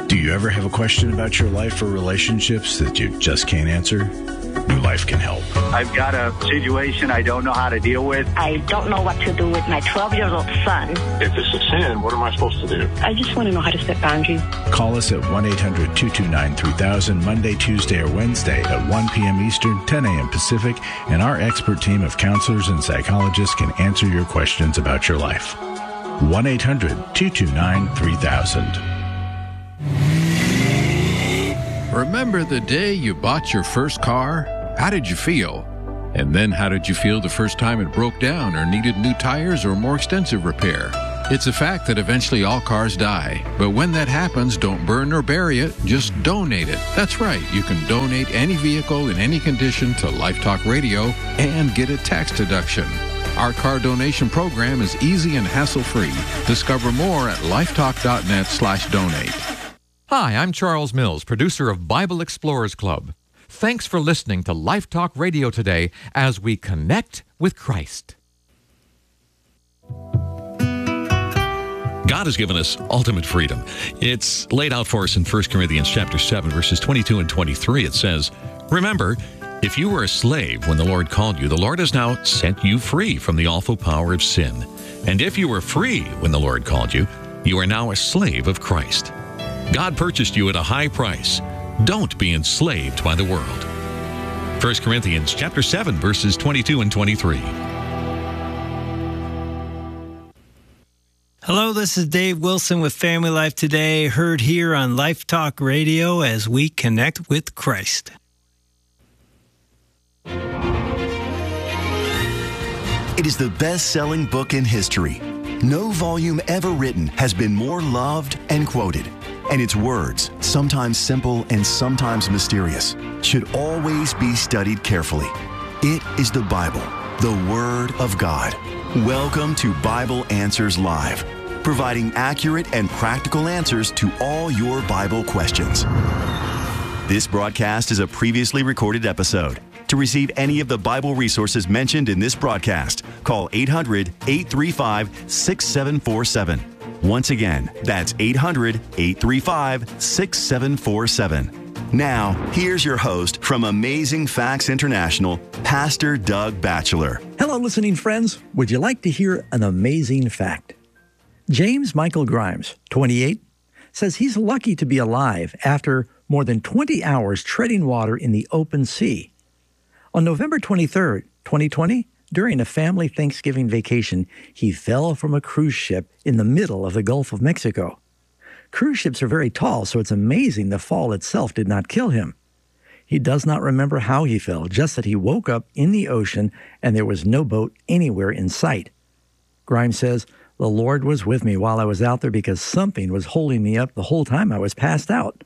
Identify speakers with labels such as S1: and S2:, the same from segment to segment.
S1: Do you ever have a question about your life or relationships that you just can't answer? New Life can help.
S2: I've got a situation I don't know how to deal with.
S3: I don't know what to do with my 12-year-old son.
S4: If it's a sin, what am I supposed to do?
S3: I just want to know how to set boundaries.
S1: Call us at 1-800-229-3000 Monday, Tuesday, or Wednesday at 1 p.m. Eastern, 10 a.m. Pacific, and our expert team of counselors and psychologists can answer your questions about your life. 1-800-229-3000.
S5: Remember the day you bought your first car? How did you feel? And then how did you feel the first time it broke down or needed new tires or more extensive repair? It's a fact that eventually all cars die. But when that happens, don't burn or bury it, just donate it. That's right, you can donate any vehicle in any condition to Life Talk Radio and get a tax deduction. Our car donation program is easy and hassle-free. Discover more at lifetalk.net/donate.
S6: Hi, I'm Charles Mills, producer of Bible Explorers Club. Thanks for listening to Life Talk Radio today as we connect with Christ.
S7: God has given us ultimate freedom. It's laid out for us in 1 Corinthians chapter 7, verses 22 and 23. It says, "Remember, if you were a slave when the Lord called you, the Lord has now set you free from the awful power of sin. And if you were free when the Lord called you, you are now a slave of Christ. God purchased you at a high price. Don't be enslaved by the world." 1 Corinthians chapter 7, verses 22 and 23.
S8: Hello, this is Dave Wilson with Family Life Today, heard here on Life Talk Radio as we connect with Christ.
S9: It is the best-selling book in history. No volume ever written has been more loved and quoted. And its words, sometimes simple and sometimes mysterious, should always be studied carefully. It is the Bible, the Word of God. Welcome to Bible Answers Live, providing accurate and practical answers to all your Bible questions. This broadcast is a previously recorded episode. To receive any of the Bible resources mentioned in this broadcast, call 800-835-6747. Once again, that's 800-835-6747. Now, here's your host from Amazing Facts International, Pastor Doug Batchelor.
S10: Hello, listening friends. Would you like to hear an amazing fact? James Michael Grimes, 28, says he's lucky to be alive after more than 20 hours treading water in the open sea. On November 23rd, 2020, during a family Thanksgiving vacation, he fell from a cruise ship in the middle of the Gulf of Mexico. Cruise ships are very tall, so it's amazing the fall itself did not kill him. He does not remember how he fell, just that he woke up in the ocean and there was no boat anywhere in sight. Grimes says, "The Lord was with me while I was out there because something was holding me up the whole time I was passed out.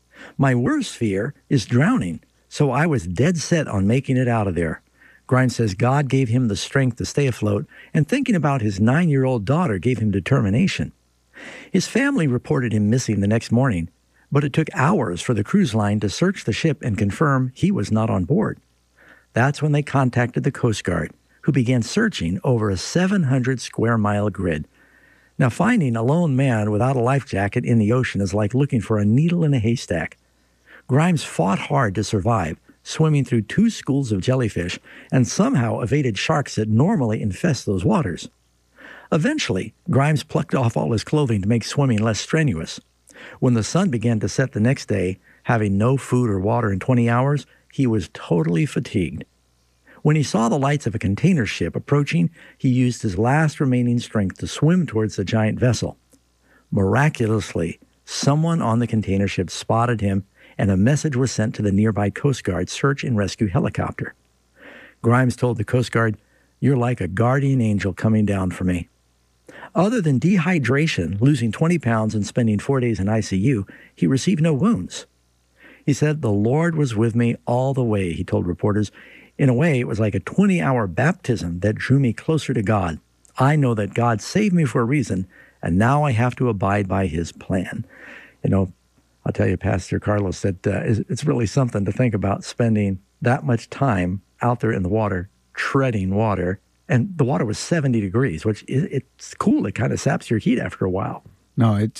S10: My worst fear is drowning, so I was dead set on making it out of there." Grimes says God gave him the strength to stay afloat, and thinking about his 9-year-old daughter gave him determination. His family reported him missing the next morning, but it took hours for the cruise line to search the ship and confirm he was not on board. That's when they contacted the Coast Guard, who began searching over a 700-square-mile grid. Now, finding a lone man without a life jacket in the ocean is like looking for a needle in a haystack. Grimes fought hard to survive, swimming through 2 schools of jellyfish, and somehow evaded sharks that normally infest those waters. Eventually, Grimes plucked off all his clothing to make swimming less strenuous. When the sun began to set the next day, having no food or water in 20 hours, he was totally fatigued. When he saw the lights of a container ship approaching, he used his last remaining strength to swim towards the giant vessel. Miraculously, someone on the container ship spotted him, and a message was sent to the nearby Coast Guard search and rescue helicopter. Grimes told the Coast Guard, "You're like a guardian angel coming down for me." Other than dehydration, losing 20 pounds, and spending 4 days in ICU, he received no wounds. He said, "The Lord was with me all the way," he told reporters. "In a way, it was like a 20-hour baptism that drew me closer to God. I know that God saved me for a reason, and now I have to abide by his plan." You know, I'll tell you, Pastor Carlos, that it's really something to think about, spending that much time out there in the water, treading water. And the water was 70 degrees, which it's cool. It kind of saps your heat after a while.
S11: No, it's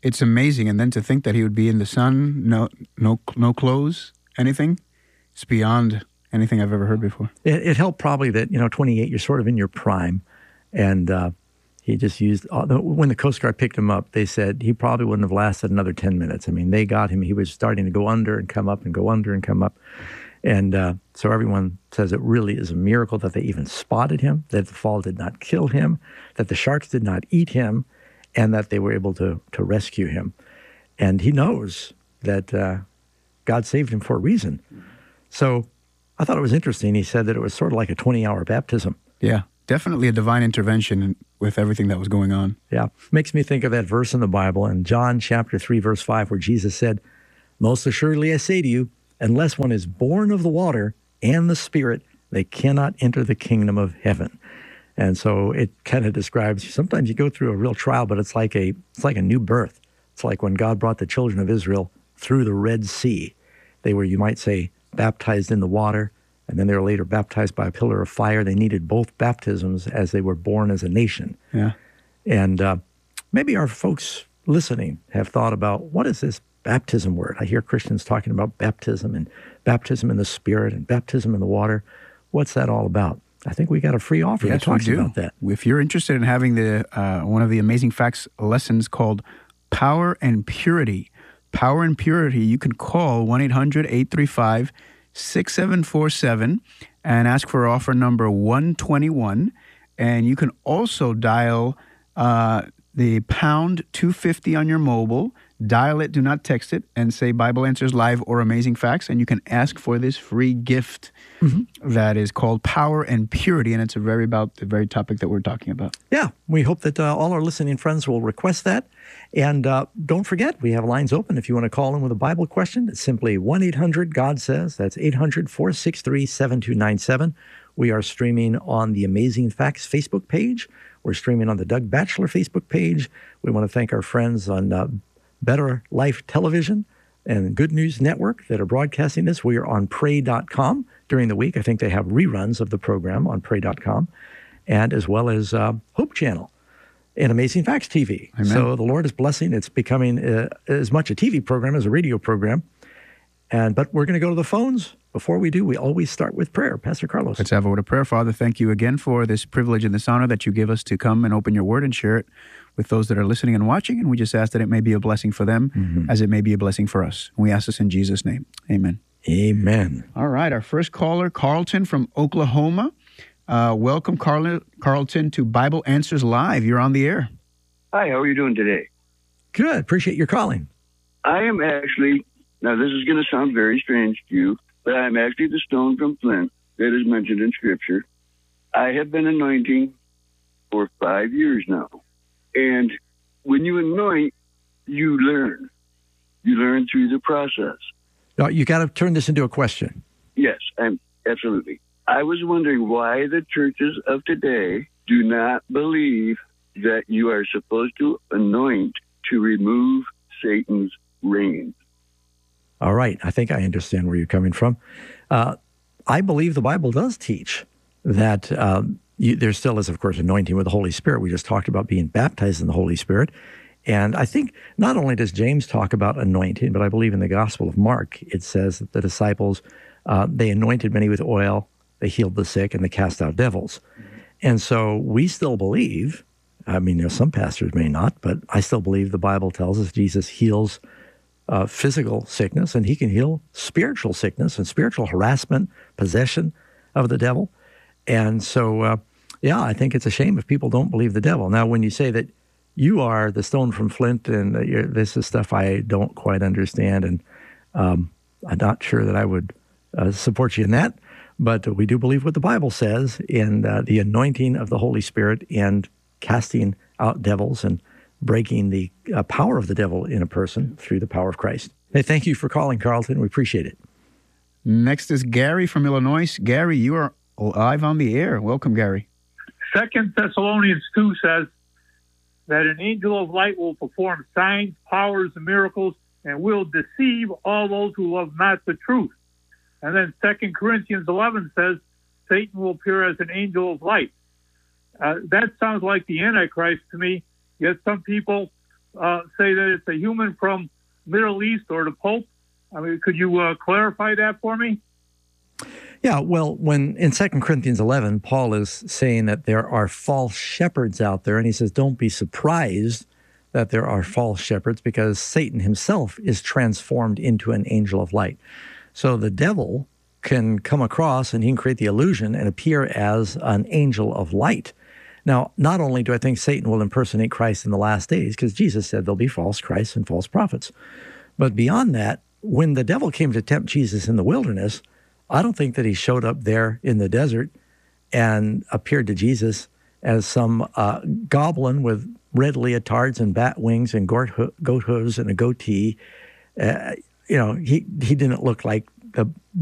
S11: it's amazing. And then to think that he would be in the sun, no clothes, anything, it's beyond anything I've ever heard before.
S10: It helped probably that, 28, you're sort of in your prime. And he just used, when the Coast Guard picked him up, they said he probably wouldn't have lasted another 10 minutes. I mean, they got him. He was starting to go under and come up and go under and come up. And so everyone says it really is a miracle that they even spotted him, that the fall did not kill him, that the sharks did not eat him, and that they were able to rescue him. And he knows that God saved him for a reason. So I thought it was interesting. He said that it was sort of like a 20-hour baptism.
S11: Yeah, definitely a divine intervention with everything that was going on.
S10: Yeah, makes me think of that verse in the Bible in John chapter 3, verse 5, where Jesus said, "Most assuredly I say to you, unless one is born of the water and the Spirit, they cannot enter the kingdom of heaven." And so it kind of describes, sometimes you go through a real trial, but it's like a new birth. It's like when God brought the children of Israel through the Red Sea. They were, you might say, baptized in the water, and then they were later baptized by a pillar of fire. They needed both baptisms as they were born as a nation.
S11: Yeah.
S10: And maybe our folks listening have thought about, what is this baptism word? I hear Christians talking about baptism and baptism in the Spirit and baptism in the water. What's that all about? I think we got a free offer that talks about that.
S11: If you're interested in having the one of the Amazing Facts lessons called Power and Purity, you can call 1-800-835-6747 and ask for offer number 121. And you can also dial the pound 250 on your mobile. Dial it, do not text it, and say Bible Answers Live or Amazing Facts, and you can ask for this free gift that is called Power and Purity, and it's about the very topic that we're talking about.
S10: Yeah, we hope that all our listening friends will request that. And don't forget, we have lines open if you want to call in with a Bible question. It's simply 1-800-GOD-SAYS. That's 800-463-7297. We are streaming on the Amazing Facts Facebook page. We're streaming on the Doug Batchelor Facebook page. We want to thank our friends on Better Life Television and Good News Network that are broadcasting this. We are on pray.com during the week. I think they have reruns of the program on pray.com, and as well as Hope Channel and Amazing Facts TV.
S11: Amen.
S10: So the Lord is blessing. It's becoming as much a TV program as a radio program. But we're going to go to the phones. Before we do, we always start with prayer. Pastor Carlos.
S11: Let's have a word of prayer. Father, thank you again for this privilege and this honor that you give us to come and open your word and share it with those that are listening and watching. And we just ask that it may be a blessing for them as it may be a blessing for us. We ask this in Jesus' name. Amen.
S10: Amen.
S11: All right. Our first caller, Carlton from Oklahoma. Welcome, Carlton, to Bible Answers Live. You're on the air.
S12: Hi. How are you doing today?
S10: Good. Appreciate your calling.
S12: I am actually, now this is going to sound very strange to you, but I'm actually the stone from Flint that is mentioned in Scripture. I have been anointing for 5 years now. And when you anoint, you learn. You learn through the process.
S10: No, you got to turn this into a question.
S12: Yes, absolutely. I was wondering why the churches of today do not believe that you are supposed to anoint to remove Satan's reign.
S10: All right. I think I understand where you're coming from. I believe the Bible does teach that there still is, of course, anointing with the Holy Spirit. We just talked about being baptized in the Holy Spirit. And I think not only does James talk about anointing, but I believe in the Gospel of Mark, it says that the disciples, they anointed many with oil, they healed the sick, and they cast out devils. And so we still believe, I mean, some pastors may not, but I still believe the Bible tells us Jesus heals physical sickness, and he can heal spiritual sickness and spiritual harassment, possession of the devil. And so, I think it's a shame if people don't believe the devil. Now, when you say that you are the stone from Flint and this is stuff I don't quite understand, and I'm not sure that I would support you in that, but we do believe what the Bible says in the anointing of the Holy Spirit and casting out devils and breaking the power of the devil in a person through the power of Christ. Hey, thank you for calling, Carlton. We appreciate it.
S11: Next is Gary from Illinois. Gary, you are live on the air. Welcome, Gary.
S13: 2 Thessalonians 2 says that an angel of light will perform signs, powers, and miracles, and will deceive all those who love not the truth. And then 2 Corinthians 11 says Satan will appear as an angel of light. That sounds like the Antichrist to me, yet some people say that it's a human from Middle East or the Pope? I mean, could you clarify that for me?
S10: Yeah, well, when in 2 Corinthians 11, Paul is saying that there are false shepherds out there, and he says, don't be surprised that there are false shepherds because Satan himself is transformed into an angel of light. So the devil can come across and he can create the illusion and appear as an angel of light. Now, not only do I think Satan will impersonate Christ in the last days, because Jesus said there'll be false Christs and false prophets, but beyond that, when the devil came to tempt Jesus in the wilderness, I don't think that he showed up there in the desert and appeared to Jesus as some goblin with red leotards and bat wings and goat hooves and a goatee. He didn't look like the